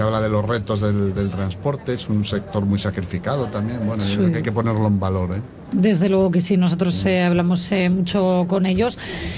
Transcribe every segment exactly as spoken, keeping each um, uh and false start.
habla de los retos del, del transporte, es un sector muy sacrificado también, bueno, Sí. yo creo que hay que ponerlo en valor, ¿eh? Desde luego que sí, nosotros eh, hablamos eh, mucho con ellos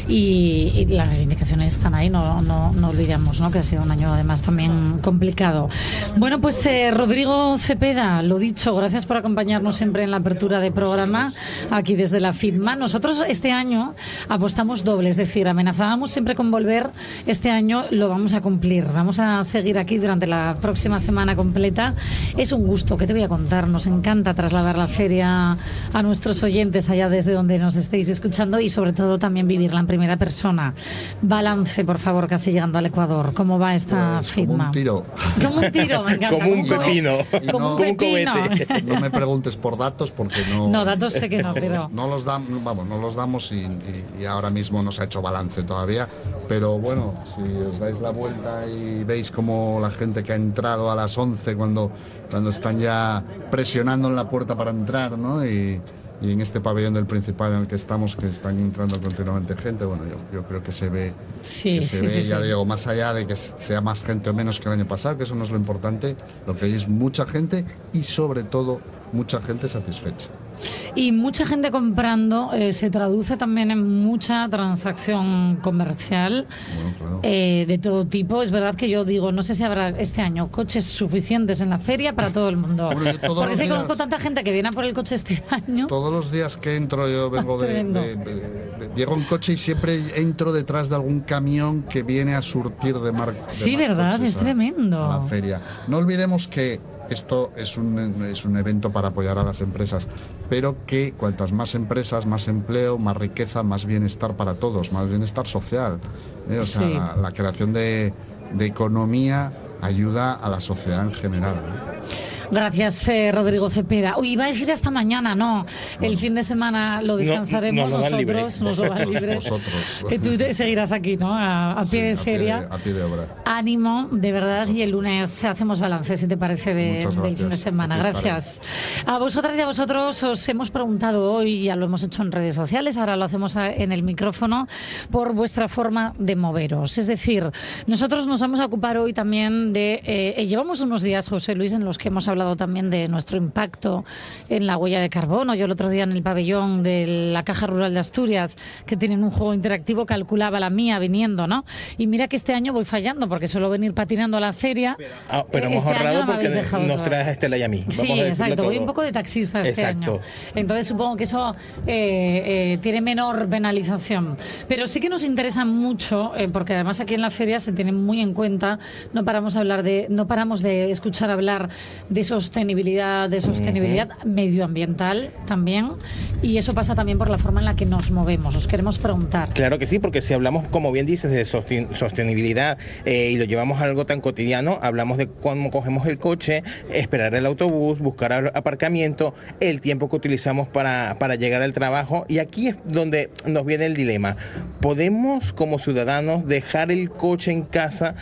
y, y las reivindicaciones están ahí, no, no, no olvidemos, ¿no?, que ha sido un año además también complicado. Bueno, pues eh, Rodrigo Cepeda, lo dicho, gracias por acompañarnos siempre en la apertura de programa aquí desde la FITMA. Nosotros este año apostamos doble, es decir, amenazábamos siempre con volver, este año lo vamos a cumplir, vamos a seguir aquí durante la próxima semana completa. Es un gusto, ¿qué te voy a contar? Nos encanta trasladar la feria a nuestros oyentes allá desde donde nos estéis escuchando y sobre todo también vivirla en primera persona. Balance, por favor, casi llegando al Ecuador. ¿Cómo va esta Pues FITMA? como un tiro. Como un tiro, me encanta. Como un co- pepino. Como No, un como un pepino. cohete. No me preguntes por datos porque no... No, datos sé que no, pero... No los damos, vamos, no los damos y, y- y ahora mismo no se ha hecho balance todavía, pero bueno, si os dais la vuelta y veis como la gente que ha entrado a las once cuando, cuando están ya presionando en la puerta para entrar, ¿no? Y, y en este pabellón del Principal en el que estamos, que están entrando continuamente gente, bueno, yo, yo creo que se ve, Sí, que se sí, ve, sí, ya sí. digo, más allá de que sea más gente o menos que el año pasado, que eso no es lo importante, lo que hay es mucha gente y sobre todo mucha gente satisfecha. Y mucha gente comprando, eh, se traduce también en mucha transacción comercial Bueno, claro. eh, de todo tipo. Es verdad que yo digo, no sé si habrá este año coches suficientes en la feria para todo el mundo. Hombre, yo todos Porque los sé que días- conozco tanta gente que viene a por el coche este año. Todos los días que entro yo vengo Es de, tremendo. de- de- de- llego en coche y siempre entro detrás de algún camión que viene a surtir de mar de Sí, más verdad, coches es a- tremendo. a la feria. No olvidemos que esto es un, es un evento para apoyar a las empresas, pero que cuantas más empresas, más empleo, más riqueza, más bienestar para todos, más bienestar social. ¿eh? O sea, Sí. la, la creación de, de economía ayuda a la sociedad en general, ¿no? Gracias, eh, Rodrigo Cepeda. Uy, iba a decir hasta mañana, no. El fin de semana lo descansaremos nos lo dan libre. nosotros, nos lo dan Vosotros, libre. vosotros. Que tú te seguirás aquí, ¿no? A, a pie Sí, de feria. a pie de obra. Ánimo, de verdad, y el lunes hacemos balance, si te parece, de, Muchas del fin de gracias. semana. Aquí Gracias. A vosotras y a vosotros os hemos preguntado hoy, ya lo hemos hecho en redes sociales, ahora lo hacemos a- en el micrófono, por vuestra forma de moveros. Es decir, nosotros nos vamos a ocupar hoy también de... eh, eh, llevamos unos días, José Luis, en los que hemos hablado también de nuestro impacto en la huella de carbono. Yo el otro día en el pabellón de la Caja Rural de Asturias, que tienen un juego interactivo, calculaba la mía viniendo, ¿no? Y mira que este año voy fallando, porque suelo venir patinando a la feria. Ah, pero Eh, hemos este año ahorrado no me porque habéis dejado nos todavía. traes a Estela y a mí. Sí, Vamos a decirlo exacto. Voy todo. un poco de taxista este Exacto. año. Entonces supongo que eso eh, eh, tiene menor penalización. Pero sí que nos interesa mucho, eh, porque además aquí en la feria se tiene muy en cuenta, no paramos a hablar de, no paramos de escuchar hablar de sostenibilidad, de sostenibilidad medioambiental también, y eso pasa también por la forma en la que nos movemos. Os queremos preguntar. Claro que sí, porque si hablamos, como bien dices, de sosten- sostenibilidad eh, y lo llevamos a algo tan cotidiano, hablamos de cómo cogemos el coche, esperar el autobús, buscar a- aparcamiento, el tiempo que utilizamos para, para llegar al trabajo, y aquí es donde nos viene el dilema. ¿Podemos como ciudadanos dejar el coche en casa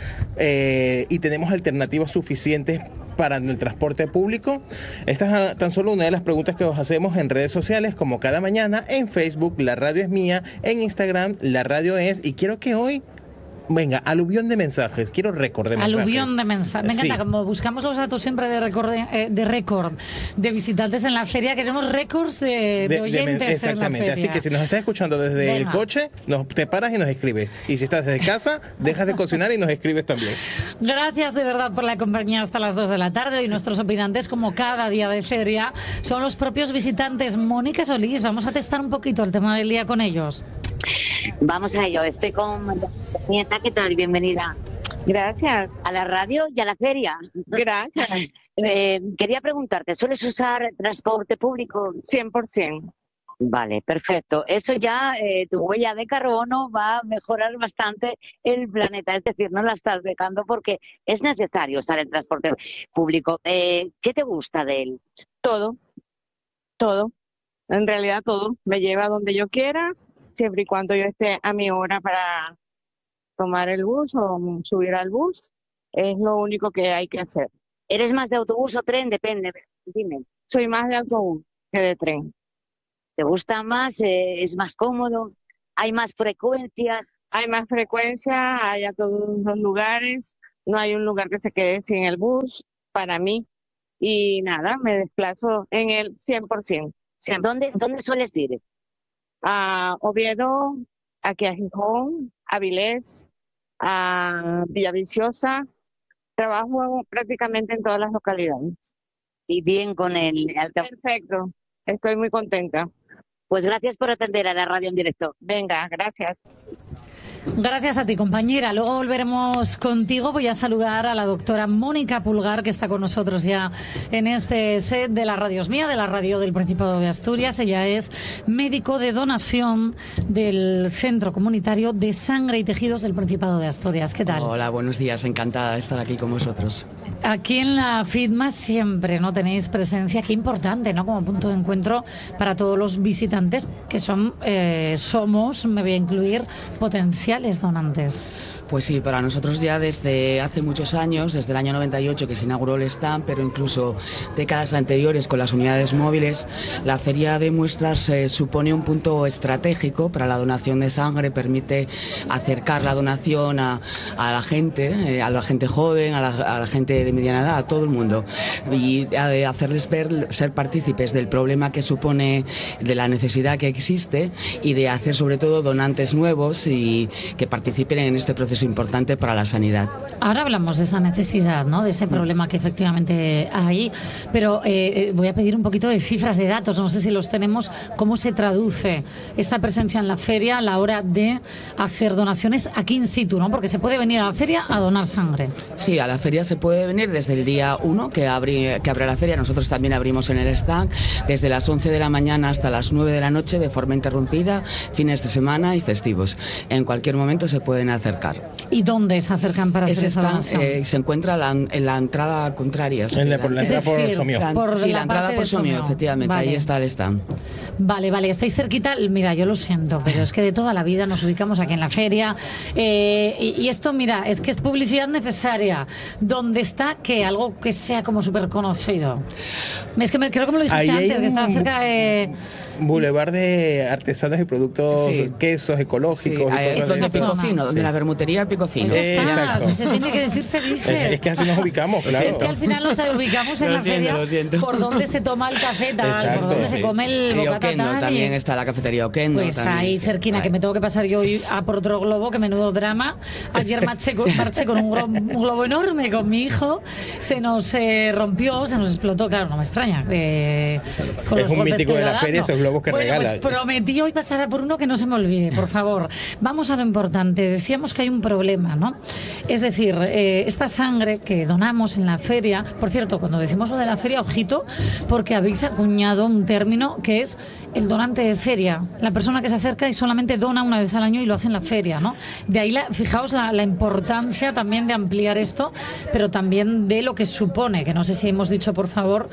eh, y tenemos alternativas suficientes para el transporte público? Esta es tan solo una de las preguntas que os hacemos en redes sociales, como cada mañana, en Facebook, La Radio es Mía, en Instagram, La Radio es, y quiero que hoy, venga, aluvión de mensajes, quiero récord de mensajes. Aluvión de mensajes. Me encanta, Sí. como buscamos los datos siempre de récord de, eh, de récord de visitantes en la feria, queremos récords de, de, De- de oyentes men- exactamente, en la así feria. que si nos estás escuchando desde el Venga. coche, nos, te paras y nos escribes. Y si estás desde casa, dejas de cocinar y nos escribes también. Gracias de verdad por la compañía hasta las dos de la tarde. Y nuestros opinantes, como cada día de feria, son los propios visitantes. Mónica Solís, vamos a testar un poquito el tema del día con ellos. Vamos a ello, estoy con María Nieta, ¿qué tal? Bienvenida Gracias, a la radio y a la feria. gracias, Eh, quería preguntarte, ¿sueles usar transporte público? cien por ciento. Vale, perfecto. Eso ya, eh, tu huella de carbono va a mejorar bastante el planeta, es decir, no la estás dejando porque es necesario usar el transporte público. Eh, ¿qué te gusta de él? Todo, todo, en realidad todo. Me lleva donde yo quiera, siempre y cuando yo esté a mi hora para tomar el bus o subir al bus. Es lo único que hay que hacer. ¿Eres más de autobús o tren? Depende, dime. Soy más de autobús que de tren. ¿Te gusta más? Eh, ¿es más cómodo? ¿Hay más frecuencias? Hay más frecuencia, hay a todos los lugares, no hay un lugar que se quede sin el bus para mí. Y nada, me desplazo en el cien por ciento. ¿Dónde, dónde sueles ir? A Oviedo, aquí a Gijón, a Avilés, a Villaviciosa. Trabajo prácticamente en todas las localidades. Y bien con el alta... Perfecto, estoy muy contenta. Pues gracias por atender a la radio en directo. Venga, gracias. Gracias a ti, compañera. Luego volveremos contigo. Voy a saludar a la doctora Mónica Pulgar, que está con nosotros ya en este set de la Radio Es Mía, de la radio del Principado de Asturias. Ella es médico de donación del Centro Comunitario de Sangre y Tejidos del Principado de Asturias. ¿Qué tal? Hola, buenos días. Encantada de estar aquí con vosotros. Aquí en la FITMA siempre no tenéis presencia. Qué importante, ¿no? Como punto de encuentro para todos los visitantes que son, eh, somos, me voy a incluir, potenciales donantes. Pues sí, para nosotros ya desde hace muchos años, desde el año noventa y ocho que se inauguró el stand, pero incluso décadas anteriores con las unidades móviles, la feria de muestras eh, supone un punto estratégico para la donación de sangre, permite acercar la donación a, a la gente, eh, a la gente joven, a la, a la gente de mediana edad, a todo el mundo, y eh, hacerles ver, ser partícipes del problema que supone, de la necesidad que existe, y de hacer sobre todo donantes nuevos y que participen en este proceso importante para la sanidad. Ahora hablamos de esa necesidad, ¿no? De ese problema que efectivamente hay, pero eh, voy a pedir un poquito de cifras, de datos, no sé si los tenemos, cómo se traduce esta presencia en la feria a la hora de hacer donaciones aquí in situ, ¿no? Porque se puede venir a la feria a donar sangre. Sí, a la feria se puede venir desde el día uno que, abri, que abre la feria. Nosotros también abrimos en el stand desde las once de la mañana hasta las nueve de la noche de forma interrumpida, fines de semana y festivos. En cualquier momento se pueden acercar. ¿Y dónde se acercan para hacer Ese esa stand, donación? eh, se encuentra la, en la entrada contraria. En la, por la entrada por decir, Somio. por sí, la la entrada parte por de Somio, Somio. efectivamente, Vale. ahí está el stand. Vale, vale, estáis cerquita. Mira, yo lo siento, pero es que de toda la vida nos ubicamos aquí en la feria. Eh, y, y esto, mira, es que es publicidad necesaria. ¿Dónde está que algo que sea como súper conocido? Es que me, creo que me lo dijiste Ahí hay antes, que estaba un- cerca de... Boulevard de artesanos y productos, Sí. quesos Sí, ecológicos. y ahí es cosas donde así. Pico zona. Fino, donde Sí. la bermutería Pico Fino. Eh, Ya está, exacto. si se tiene que decir, se dice. Es, es que así nos ubicamos, claro. Es que al final nos ubicamos en Lo la siento, feria lo siento. por donde se toma el café tal, Exacto, por donde sí. se come el Y bocata Oquendo tal, y- también está la cafetería Oquendo. Pues también, ahí sí. cerquina, Ahí. que me tengo que pasar yo hoy a por otro globo, que menudo drama. Ayer marché con, marché con un, glo- un globo enorme con mi hijo, se nos eh, rompió, se nos explotó, claro, no me extraña. eh, con Es los un golpes mítico que de iba la feria, dando. esos globos que Bueno, regala. Pues prometí hoy pasar a por uno que no se me olvide, por favor. Vamos a lo importante. Decíamos que hay un problema, ¿no? Es decir, eh, esta sangre que donamos en la feria, por cierto, cuando decimos lo de la feria, ojito, porque habéis acuñado un término que es el donante de feria, la persona que se acerca y solamente dona una vez al año y lo hace en la feria, ¿no? De ahí, la, fijaos la, la importancia también de ampliar esto, pero también de lo que supone, que no sé si hemos dicho, por favor,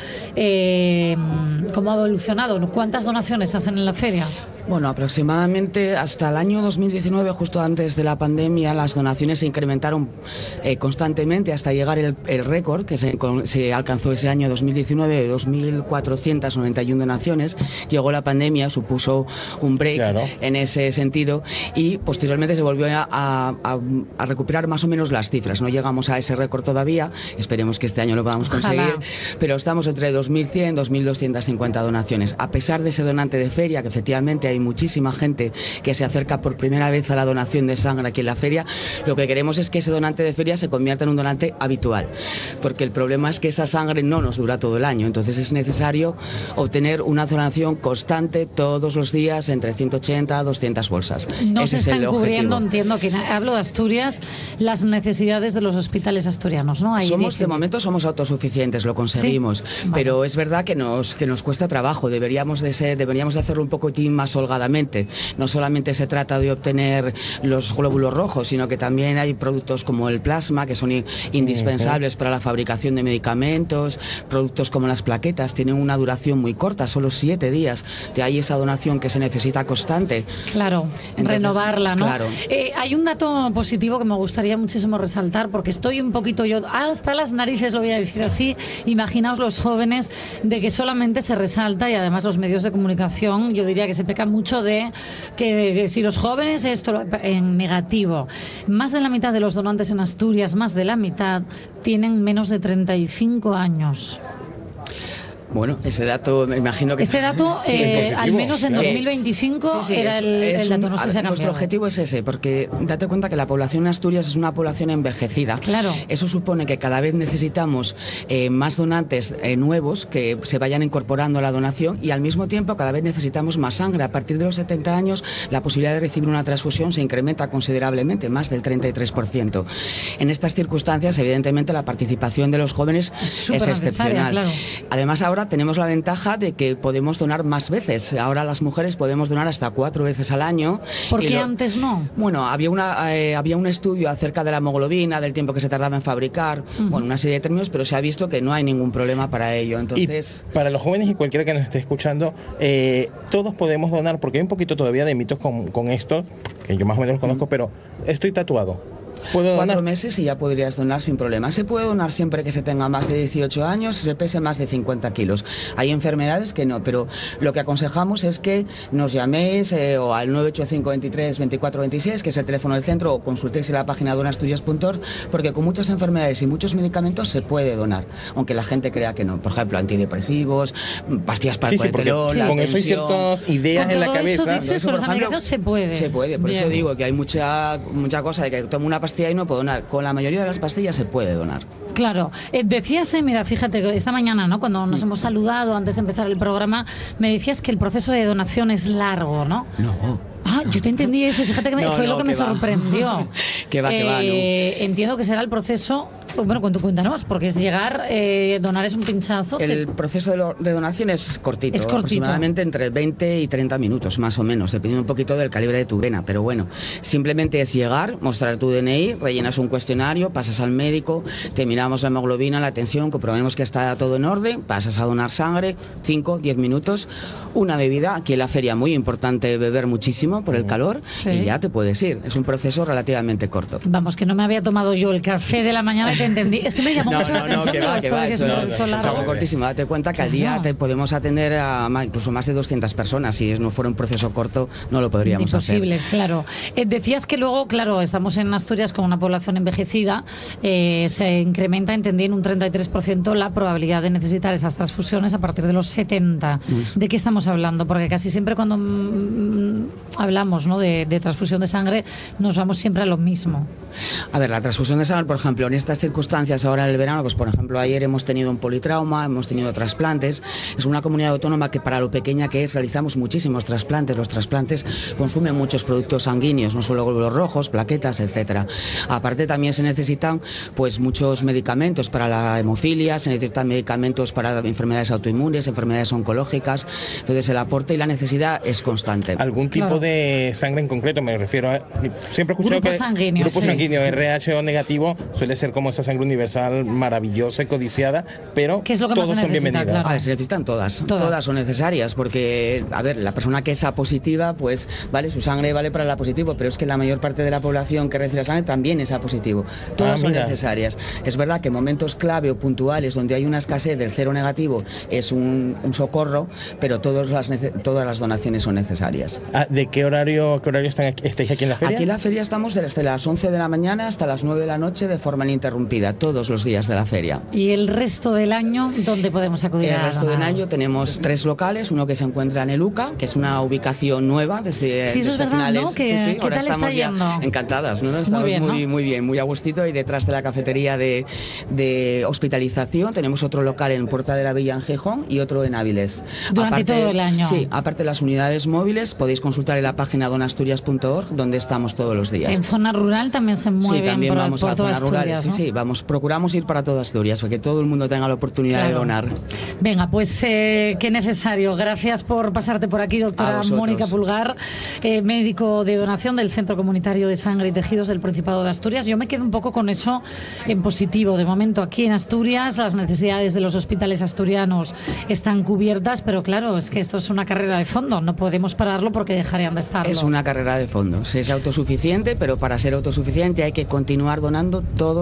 eh, cómo ha evolucionado, cuántas donaciones se hacen en la feria. Bueno, aproximadamente hasta el año dos mil diecinueve, justo antes de la pandemia, las donaciones se incrementaron eh, constantemente hasta llegar el, el récord que se, con- se alcanzó ese año dos mil diecinueve de dos mil cuatrocientas noventa y una donaciones. Llegó la pandemia, supuso un break Claro. en ese sentido y posteriormente se volvió a, a- a- a recuperar más o menos las cifras. No llegamos a ese récord todavía, esperemos que este año lo podamos Ojalá. conseguir, pero estamos entre dos mil cien y dos mil doscientas cincuenta donaciones. A pesar de ese donante de feria, que efectivamente hay muchísima gente que se acerca por primera vez a la donación de sangre aquí en la feria, lo que queremos es que ese donante de feria se convierta en un donante habitual, porque el problema es que esa sangre no nos dura todo el año, entonces es necesario obtener una donación constante todos los días entre ciento ochenta a doscientas bolsas. No Ese se es el están cubriendo, objetivo. entiendo que hablo de Asturias, las necesidades de los hospitales asturianos, ¿no? Ahí Somos, dice- de momento somos autosuficientes, lo conseguimos, Vale. pero es verdad que nos que nos cuesta trabajo, deberíamos de ser, deberíamos de hacerlo un poquitín más holgadamente. No solamente se trata de obtener los glóbulos rojos, sino que también hay productos como el plasma que son i- indispensables para la fabricación de medicamentos, productos como las plaquetas tienen una duración muy corta, solo siete días, de ahí esa donación que se necesita constante. Claro, Entonces, renovarla, ¿no? claro. Eh, hay un dato positivo que me gustaría muchísimo resaltar, porque estoy un poquito yo, hasta las narices, lo voy a decir así, imaginaos los jóvenes, de que solamente se resalta, y además los medios de comunicación, yo diría que se peca mucho de que, que si los jóvenes, esto en negativo. Más de la mitad de los donantes en Asturias, más de la mitad, tienen menos de treinta y cinco años. Bueno, ese dato me imagino que... Este dato, sí, eh, al menos en claro. dos mil veinticinco, sí, sí, era es, el, es el dato, un, no sé si se ha cambiado. Nuestro objetivo es ese, porque date cuenta que la población en Asturias es una población envejecida. Claro. Eso supone que cada vez necesitamos eh, más donantes eh, nuevos que se vayan incorporando a la donación, y al mismo tiempo cada vez necesitamos más sangre. A partir de los setenta años la posibilidad de recibir una transfusión se incrementa considerablemente, más del treinta y tres por ciento. En estas circunstancias, evidentemente, la participación de los jóvenes es, es excepcional. Claro. Además, ahora tenemos la ventaja de que podemos donar más veces. Ahora las mujeres podemos donar hasta cuatro veces al año. ¿Por qué lo, antes no? Bueno, había una eh, había un estudio acerca de la hemoglobina, del tiempo que se tardaba en fabricar, uh-huh. bueno, una serie de términos, pero se ha visto que no hay ningún problema para ello. Entonces, y para los jóvenes y cualquiera que nos esté escuchando, eh, todos podemos donar, porque hay un poquito todavía de mitos con, con esto, que yo más o menos los conozco, uh-huh. pero estoy tatuado. ¿Puedo donar? Cuatro meses y ya podrías donar sin problema. Se puede donar siempre que se tenga más de dieciocho años y se pese más de cincuenta kilos. Hay enfermedades que no, pero lo que aconsejamos es que nos llaméis eh, o al nueve ocho cinco, veintitrés, veinticuatro, veintiséis, que es el teléfono del centro, o consultéis en la página donasturias punto org, porque con muchas enfermedades y muchos medicamentos se puede donar, aunque la gente crea que no. Por ejemplo, antidepresivos, pastillas para sí, el colesterol, sí, la con tensión. eso hay ciertas ideas con en la todo cabeza. Eso dices, eso, con por los ejemplo, medicamentos se puede. Se puede, por Bien. eso digo que hay mucha, mucha cosa de que tomo una pastilla y no puedo donar. Con la mayoría de las pastillas se puede donar. Claro. Eh, decías, eh, mira, fíjate, esta mañana, ¿no? Cuando nos hemos saludado antes de empezar el programa, me decías que el proceso de donación es largo, ¿no? No. Ah, yo te entendí eso, fíjate que me, no, fue no, lo que me va. sorprendió. que va, que va, eh, no. Entiendo que será el proceso, bueno, cuéntanos, porque es llegar, eh, donar es un pinchazo. El que... proceso de, lo, de donación es cortito, es cortito, aproximadamente entre veinte y treinta minutos, más o menos, dependiendo un poquito del calibre de tu vena, pero bueno, simplemente es llegar, mostrar tu D N I, rellenas un cuestionario, pasas al médico, te miramos la hemoglobina, la tensión, comprobamos que está todo en orden, pasas a donar sangre, cinco, diez minutos, una bebida, aquí en la feria muy importante beber muchísimo por el calor, sí. y ya te puedes ir. Es un proceso relativamente corto. Vamos, que no me había tomado yo el café de la mañana y te entendí. Es que me llamó no, mucho no, la atención. No, que va, que va, que eso, es, no, es, es algo cortísimo. Date cuenta que al día no. te podemos atender a más, incluso más de doscientas personas. Si no fuera un proceso corto, no lo podríamos Imposible, hacer. claro. Eh, decías que luego, claro, estamos en Asturias con una población envejecida, eh, se incrementa, entendí, en un treinta y tres por ciento la probabilidad de necesitar esas transfusiones a partir de los setenta. Mm. ¿De qué estamos hablando? Porque casi siempre cuando mm, hablamos, ¿no?, de, de transfusión de sangre, nos vamos siempre a lo mismo. A ver, la transfusión de sangre, por ejemplo, en estas circunstancias ahora en el verano, pues por ejemplo ayer hemos tenido un politrauma, hemos tenido trasplantes, es una comunidad autónoma que para lo pequeña que es realizamos muchísimos trasplantes, los trasplantes consumen muchos productos sanguíneos, no solo glóbulos rojos, plaquetas, etcétera. Aparte también se necesitan pues muchos medicamentos para la hemofilia, se necesitan medicamentos para enfermedades autoinmunes, enfermedades oncológicas, entonces el aporte y la necesidad es constante. ¿Algún tipo claro. de sangre en concreto? Me refiero a... Siempre he escuchado grupo que... Sanguíneo, grupo sí. sanguíneo, R H O negativo, suele ser como esa sangre universal maravillosa y codiciada, pero ¿qué es lo que todos más se son necesita, bienvenidas. claro. Ah, se necesitan todas, todas, todas son necesarias, porque, a ver, la persona que es A positiva, pues, vale, su sangre vale para el A positivo, pero es que la mayor parte de la población que recibe la sangre también es A positivo. Todas ah, son mira. necesarias. Es verdad que en momentos clave o puntuales donde hay una escasez del cero negativo es un, un socorro, pero todas las, todas las donaciones son necesarias. Ah, ¿De qué horario, qué horario están aquí, estáis aquí en la feria? Aquí en la feria estamos desde las once de la mañana hasta las nueve de la noche de forma ininterrumpida, todos los días de la feria. ¿Y el resto del año dónde podemos acudir? El a resto del año tenemos tres locales, uno que se encuentra en el U C A, que es una ubicación nueva desde Sí, eso desde es verdad, finales. ¿no? Que, sí, sí, ¿qué ahora tal estamos está ya yendo? encantadas, ¿no? Estamos muy bien, muy, ¿no? muy bien, muy a gustito, y detrás de la cafetería de, de hospitalización tenemos otro local en Puerta de la Villa en Gijón y otro en Áviles. Durante aparte, todo el año. Sí, aparte de las unidades móviles, podéis consultar en la página donasturias punto org, donde estamos todos los días. En zona rural también se mueven sí, también por, vamos por a toda zonas Asturias, rurales, ¿no? sí, sí, vamos, procuramos ir para toda Asturias, para que todo el mundo tenga la oportunidad claro. de donar. Venga, pues eh, qué necesario. Gracias por pasarte por aquí, doctora Mónica Pulgar, eh, médico de donación del Centro Comunitario de Sangre y Tejidos del Principado de Asturias. Yo me quedo un poco con eso en positivo. De momento aquí en Asturias las necesidades de los hospitales asturianos están cubiertas, pero claro, es que esto es una carrera de fondo, no podemos pararlo porque dejarían de estarlo. Es una carrera de fondo, se es autosuficiente, pero para ser autosuficiente hay que continuar donando todos, todos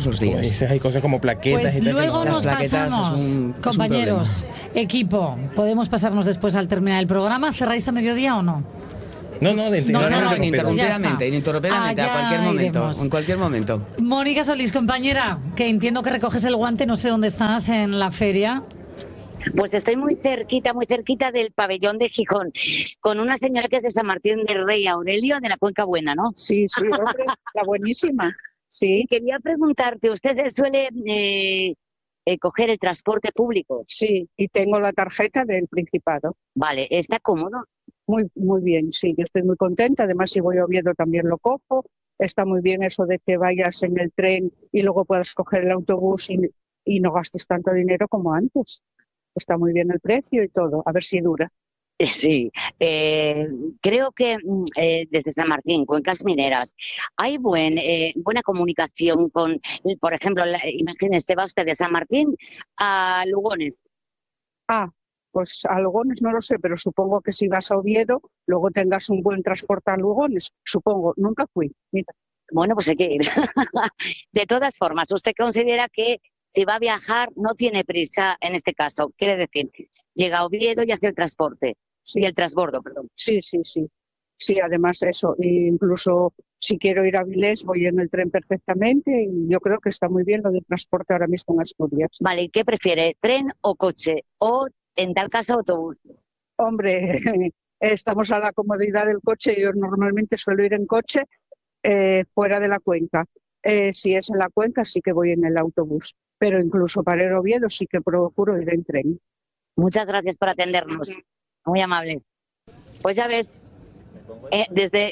los días. Dices, hay cosas como plaquetas Pues y tal. luego que no- nos pasamos, es un- es un compañeros, equipo, podemos pasarnos después al terminar el programa. ¿Cerráis a mediodía o no? No, no, de No, No, no, no, no, interrumpir. ininterrumpidamente, ininterrumpidamente, Allá a cualquier momento, iremos. en cualquier momento. Mónica Solís, compañera, que entiendo que recoges el guante, no sé dónde estás en la feria. Pues estoy muy cerquita, muy cerquita del pabellón de Gijón, con una señora que es de San Martín del Rey, Aurelio, de la Cuenca Buena, ¿no? Sí, sí, hombre, la buenísima. Sí, Y quería preguntarte, ¿usted suele eh, eh, coger el transporte público? sí, y tengo la tarjeta del Principado. Vale, ¿está cómodo? Muy, muy bien, sí, yo estoy muy contenta. Además, si voy a Oviedo también lo cojo. Está muy bien eso de que vayas en el tren y luego puedas coger el autobús y, y no gastes tanto dinero como antes. Está muy bien el precio y todo. A ver si dura. Sí, eh, creo que mm, eh, desde San Martín, Cuencas Mineras, hay buen, eh, buena comunicación con, por ejemplo, la, imagínese, va usted de San Martín a Lugones. Ah, pues a Lugones no lo sé, pero supongo que si vas a Oviedo, luego tengas un buen transporte a Lugones. Supongo, nunca fui. Mira. Bueno, pues hay que ir. De todas formas, ¿usted considera que si va a viajar no tiene prisa en este caso? Quiere decir, llega a Oviedo y hace el transporte, y el transbordo, perdón. Sí, sí, sí. Sí, además eso, incluso si quiero ir a Avilés voy en el tren perfectamente y yo creo que está muy bien lo del transporte ahora mismo en Asturias. Vale, ¿y qué prefiere, tren o coche? O, en tal caso, autobús. Hombre, estamos a la comodidad del coche, yo normalmente suelo ir en coche eh, fuera de la cuenca. Eh, si es en la cuenca sí que voy en el autobús, pero incluso para ir a Oviedo sí que procuro ir en tren. Muchas gracias por atendernos. Muy amable. Pues ya ves, eh, desde...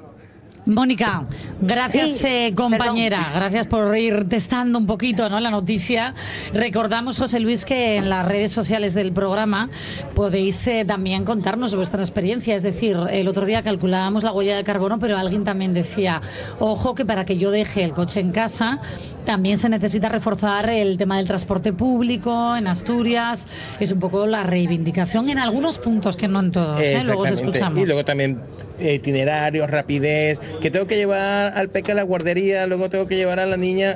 Mónica, gracias Sí, eh, compañera, perdón. gracias por ir testando un poquito, ¿no?, la noticia. Recordamos, José Luis, que en las redes sociales del programa podéis eh, también contarnos vuestra experiencia. Es decir, el otro día calculábamos la huella de carbono, pero alguien también decía, ojo, que para que yo deje el coche en casa también se necesita reforzar el tema del transporte público en Asturias. Es un poco la reivindicación en algunos puntos, que no en todos, ¿eh? Luego os Exactamente. escuchamos. Y luego también eh, itinerarios, rapidez, que tengo que llevar al peque a la guardería, luego tengo que llevar a la niña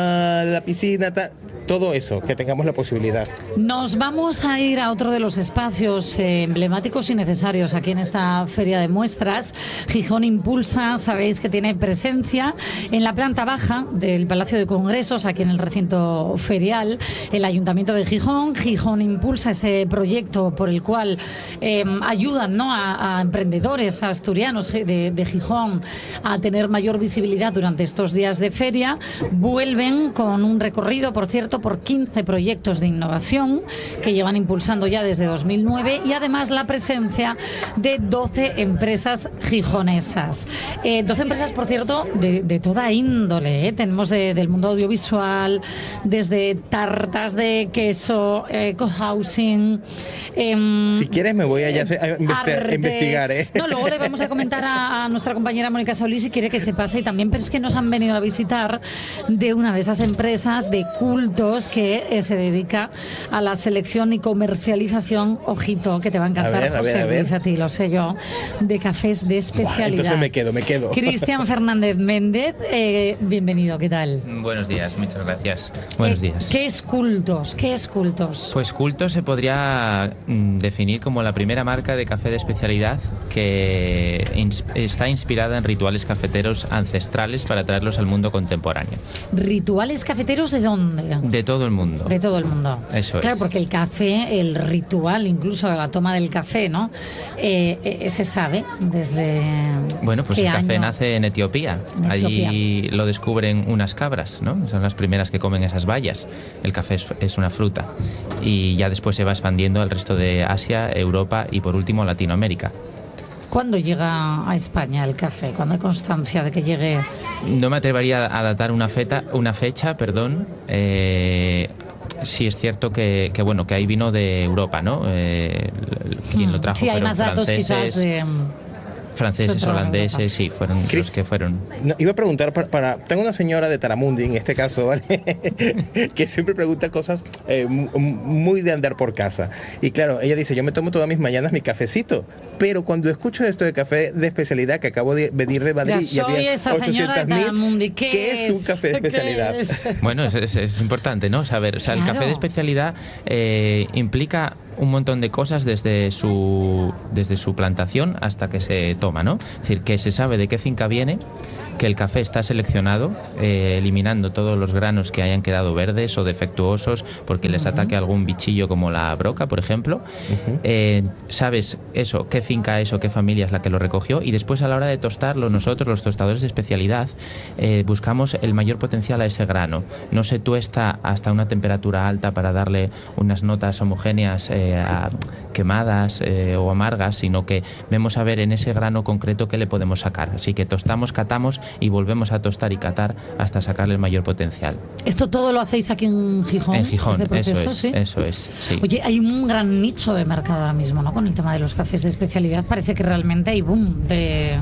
a la piscina, ta- todo eso, que tengamos la posibilidad. Nos vamos a ir a otro de los espacios eh, emblemáticos y necesarios aquí en esta feria de muestras. Gijón Impulsa, sabéis que tiene presencia en la planta baja del Palacio de Congresos, aquí en el recinto ferial, el Ayuntamiento de Gijón. Gijón Impulsa, ese proyecto por el cual eh, ayudan, ¿no?, a, a emprendedores, a asturianos de, de Gijón a tener mayor visibilidad durante estos días de feria. Vuelven con un recorrido, por cierto, por quince proyectos de innovación que llevan impulsando ya desde dos mil nueve y además la presencia de doce empresas gijonesas. Eh, doce empresas, por cierto, de, de toda índole. ¿eh? Tenemos de, del mundo audiovisual, desde tartas de queso, eh, cohousing. Eh, Si quieres me voy allá a investi- a arte. investigar, ¿eh? No, luego le vamos a comentar a, a nuestra compañera Mónica Solís si quiere que se pase y también, pero es que nos han venido a visitar de una de esas empresas de cultos que eh, se dedica a la selección y comercialización, ojito, que te va a encantar, A ver, a ver, José a ver. Luis, a ti, lo sé yo, de cafés de especialidad. Entonces me quedo, me quedo. Cristian Fernández Méndez, eh, bienvenido, ¿qué tal? Buenos días, muchas gracias. Buenos Eh, días. ¿Qué es cultos? ¿Qué es cultos? Pues Culto se podría mm, definir como la primera marca de café de especialidad que ins- está inspirada en rituales cafeteros ancestrales para traerlos al mundo contemporáneo. ¿Rituales cafeteros de dónde? De todo el mundo. De todo el mundo. Eso Claro, es. porque el café, el ritual, incluso la toma del café, ¿no? Eh, eh, se sabe desde. Bueno, pues qué el café año. nace en Etiopía. En Allí lo descubren unas cabras, ¿no? Son las primeras que comen esas bayas. El café es, es una fruta. Y ya después se va expandiendo al resto de Asia, Europa y por último Latinoamérica. ¿Cuándo llega a España el café? ¿Cuándo hay constancia de que llegue? No me atrevería a datar una, feta, una fecha, perdón. Eh, sí es cierto que, que bueno que ahí vino de Europa, ¿no? Eh, quien lo trajo Sí, hay fueron más datos franceses, quizás de. franceses, Otra holandeses, sí, fueron Cri- los que fueron. No, iba a preguntar para, para- tengo una señora de Taramundi en este caso, ¿vale? que siempre pregunta cosas eh, mu- muy de andar por casa. Y claro, ella dice, yo me tomo todas mis mañanas mi cafecito. pero cuando escucho esto de café de especialidad, que acabo de venir de Madrid ya, soy y había esa señora de Taramundi. ¿Qué, ¿qué es un café de especialidad? Es? Bueno, es, es, es importante, ¿no? Saber, o sea, Claro. el café de especialidad eh, implica un montón de cosas desde su desde su plantación hasta que se toma, ¿no? Es decir, que se sabe de qué finca viene, que el café está seleccionado, eh, eliminando todos los granos que hayan quedado verdes o defectuosos porque les ataque algún bichillo como la broca, por ejemplo. Uh-huh. eh, sabes eso, qué finca es o qué familia es la que lo recogió, y después a la hora de tostarlo, nosotros los tostadores de especialidad eh, buscamos el mayor potencial a ese grano. No se tuesta hasta una temperatura alta para darle unas notas homogéneas eh, a, quemadas eh, o amargas, sino que vemos a ver en ese grano concreto qué le podemos sacar. Así que tostamos, catamos y volvemos a tostar y catar hasta sacarle el mayor potencial. ¿Esto todo lo hacéis aquí en Gijón? En Gijón, este proceso, eso es, ¿sí? eso es, sí. Oye, hay un gran nicho de mercado ahora mismo, ¿no? Con el tema de los cafés de especialidad, parece que realmente hay boom de...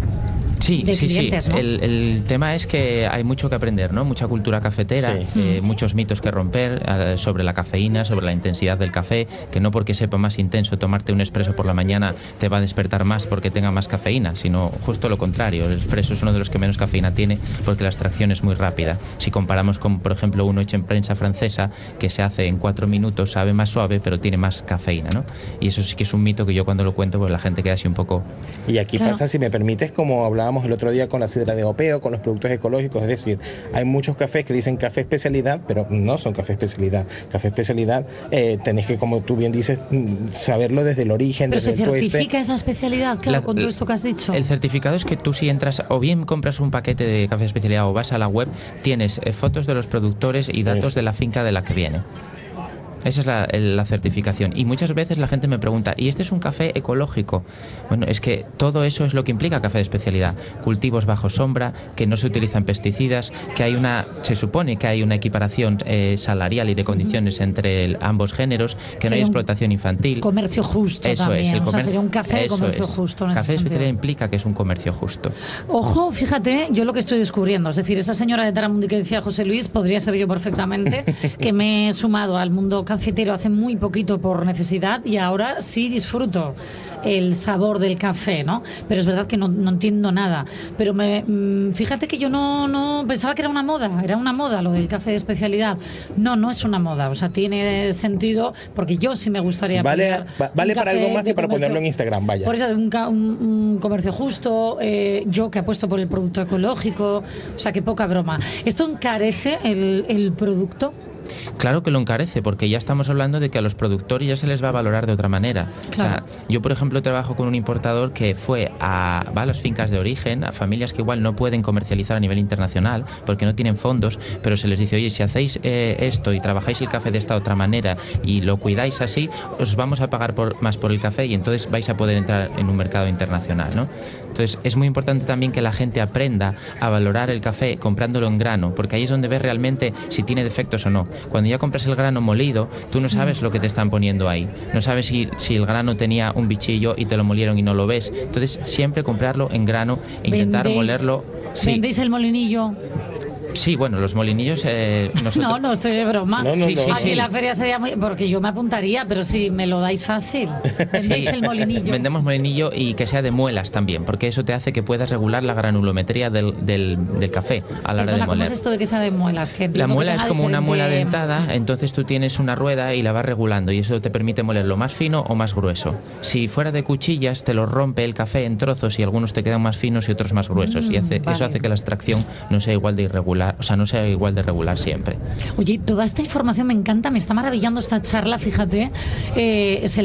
Sí, de sí, clientes, sí. ¿no? El, el tema es que hay mucho que aprender, ¿no? Mucha cultura cafetera, Sí. eh, muchos mitos que romper eh, sobre la cafeína, sobre la intensidad del café, que no porque sepa más intenso tomarte un espresso por la mañana te va a despertar más porque tenga más cafeína, sino justo lo contrario. El espresso es uno de los que menos cafeína tiene porque la extracción es muy rápida. Si comparamos con, por ejemplo, uno hecho en prensa francesa, que se hace en cuatro minutos, sabe más suave, pero tiene más cafeína, ¿no? Y eso sí que es un mito que yo cuando lo cuento, pues la gente queda así un poco... Y aquí Claro. pasa, si me permites, como hablábamos el otro día con la sidra de Opeo, con los productos ecológicos, es decir, hay muchos cafés que dicen café especialidad, pero no son café especialidad. Café especialidad eh, tenés que, como tú bien dices, saberlo desde el origen, Pero desde se el tueste. certifica esa especialidad, claro, La- con todo esto que has dicho. El certificado es que tú, si entras o bien compras un paquete de café de especialidad o vas a la web, tienes eh, fotos de los productores y datos Eso. de la finca de la que viene. Esa es la, el- la certificación. Y muchas veces la gente me pregunta, ¿y este es un café ecológico? Bueno, es que todo eso es lo que implica café de especialidad. Cultivos bajo sombra, que no se utilizan pesticidas, que hay una, se supone que hay una equiparación eh, salarial y de condiciones entre el- ambos géneros, que no Sería hay un explotación infantil. Comercio justo Eso también, es, el o sea, comer- sería un café de eso comercio es. justo en ese Café de especialidad sentido. implica que es un comercio justo. Ojo, fíjate, yo lo que estoy descubriendo, es decir, esa señora de Taramundi que decía José Luis, podría ser yo perfectamente, que me he sumado al mundo cafetero hace muy poquito por necesidad y ahora sí disfruto el sabor del café, ¿no? Pero es verdad que no, no entiendo nada. Pero me, mm, fíjate que yo no, no pensaba que era una moda, era una moda lo del café de especialidad. No, no es una moda, o sea, tiene sentido porque yo sí me gustaría Vale, pillar va- vale un para café algo más de que para comercio. ponerlo en Instagram, vaya. Por eso, un, ca- un- un comercio justo, eh, yo que apuesto por el producto ecológico, o sea, que poca broma. ¿Esto encarece el, el producto? Claro que lo encarece, porque ya estamos hablando de que a los productores ya se les va a valorar de otra manera. Claro. O sea, yo, por ejemplo, trabajo con un importador que fue a, va a las fincas de origen, a familias que igual no pueden comercializar a nivel internacional porque no tienen fondos, pero se les dice, oye, si hacéis eh, esto y trabajáis el café de esta otra manera y lo cuidáis así, os vamos a pagar por, más por el café y entonces vais a poder entrar en un mercado internacional, ¿no? Entonces, es muy importante también que la gente aprenda a valorar el café comprándolo en grano, porque ahí es donde ves realmente si tiene defectos o no. Cuando ya compras el grano molido, tú no sabes lo que te están poniendo ahí. No sabes si, si el grano tenía un bichillo y te lo molieron y no lo ves. Entonces, siempre comprarlo en grano e intentar ¿Vendéis- molerlo. Sí, ¿Vendéis el molinillo? sí, bueno, los molinillos... Eh, nosotros... No, no estoy de broma. No, no, Sí, no. sí, Aquí sí. la feria sería muy... Porque yo me apuntaría, pero si me lo dais fácil. ¿Vendéis Sí. el molinillo? Vendemos molinillo y que sea de muelas también, porque eso te hace que puedas regular la granulometría del, del, del café a la hora Perdona, de ¿cómo moler. es esto de que sea de muelas? Que La entiendo que muela tenga es como una diferente- muela dentada, entonces tú tienes una rueda y la vas regulando y eso te permite molerlo más fino o más grueso. Si fuera de cuchillas te lo rompe el café en trozos y algunos te quedan más finos y otros más gruesos y hace, Mm, vale. eso hace que la extracción no sea igual de irregular, o sea, no sea igual de regular siempre. Oye, toda esta información me encanta, me está maravillando esta charla, fíjate. Eh, se